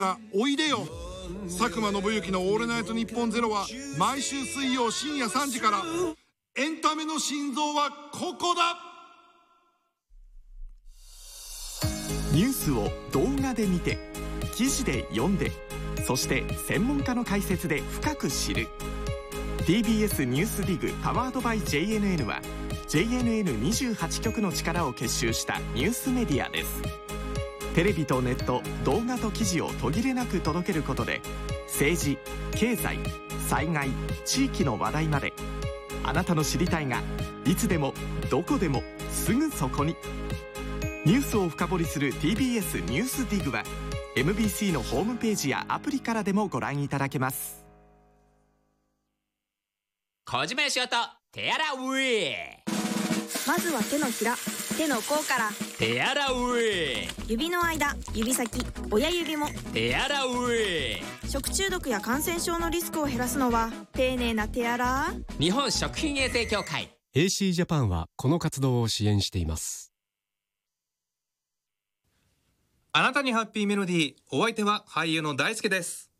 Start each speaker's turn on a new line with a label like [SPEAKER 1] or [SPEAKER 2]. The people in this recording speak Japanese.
[SPEAKER 1] おいでよ。佐久間信行のオールナイトニッポンゼロは毎週水曜深夜3時から。エンタメの心臓はここだ。
[SPEAKER 2] ニュースを動画で見て、記事で読んで、そして専門家の解説で深く知る TBS ニュースディグパワードバイ JNN は JNN28 局の力を結集したニュースメディアです。テレビとネット、動画と記事を途切れなく届けることで、政治、経済、災害、地域の話題まで、あなたの知りたいがいつでもどこでもすぐそこに。ニュースを深掘りする TBS ニュースディグは MBC のホームページやアプリからでもご覧いただけます。
[SPEAKER 3] 小島よしおと手洗うェイ。
[SPEAKER 4] まずは手のひら、手の甲から
[SPEAKER 3] 手洗うェイ。
[SPEAKER 4] 指の間、指先、親指も
[SPEAKER 3] 手洗うェイ。
[SPEAKER 4] 食中毒や感染症のリスクを減らすのは丁寧な手洗い。
[SPEAKER 3] 日本食品衛生協会
[SPEAKER 5] AC ジャパンはこの活動を支援しています。
[SPEAKER 6] あなたにハッピーメロディー、お相手は俳優の大輔です。